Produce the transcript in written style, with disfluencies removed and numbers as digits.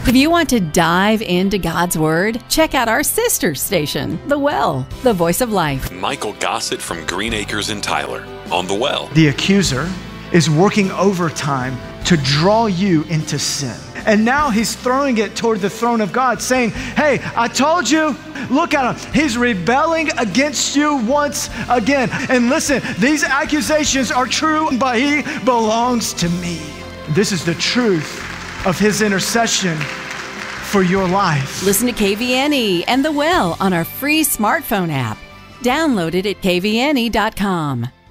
If you want to dive into God's Word, check out our sister station, The Well, the voice of life. Michael Gossett from Green Acres in Tyler on The Well. The accuser is working overtime to draw you into sin. And now he's throwing it toward the throne of God, saying, hey, I told you, look at him. He's rebelling against you once again. And listen, these accusations are true, but he belongs to me. This is the truth of his intercession for your life. Listen to KVNE and The Well on our free smartphone app. Download it at kvne.com.